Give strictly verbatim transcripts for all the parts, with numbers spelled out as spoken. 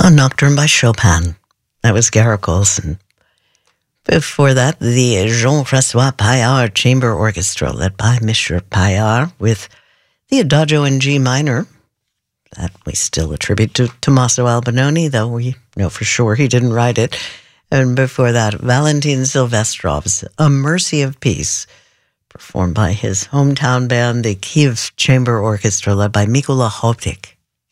A Nocturne by Chopin. That was Garrick Olson. Before that, the Jean-Francois Paillard Chamber Orchestra, led by Monsieur Paillard, with the Adagio in G minor. That we still attribute to Tommaso Albinoni, though we know for sure he didn't write it. And before that, Valentin Silvestrov's A Mercy of Peace, performed by his hometown band, the Kiev Chamber Orchestra, led by Mikola Hoptik.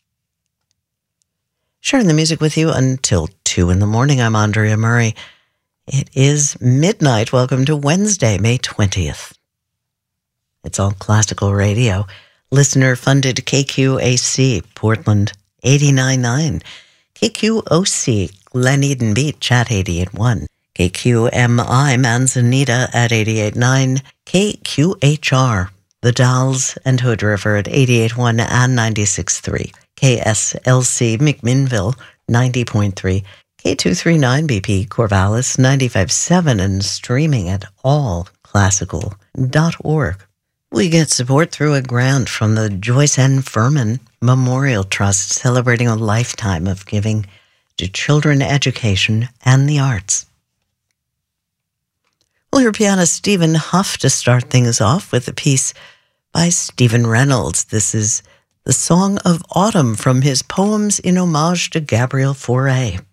Sharing the music with you until two in the morning. I'm Andrea Murray. It is midnight. Welcome to Wednesday, May twentieth. It's all classical radio. Listener-funded K Q A C, Portland, eighty-nine point nine. K Q O C, Glen Eden Beach at eighty-eight point one. K Q M I, Manzanita at eighty-eight point nine. K Q H R, The Dalles and Hood River at eighty-eight point one and ninety-six point three. K S L C, McMinnville, ninety point three. K two thirty-nine B P, Corvallis, ninety-five point seven, and streaming at all classical dot org. We get support through a grant from the Joyce N. Furman Memorial Trust, celebrating a lifetime of giving to children education and the arts. We'll hear pianist Stephen Huff to start things off with a piece by Stephen Reynolds. This is The Song of Autumn from his Poems in Homage to Gabriel Fauré.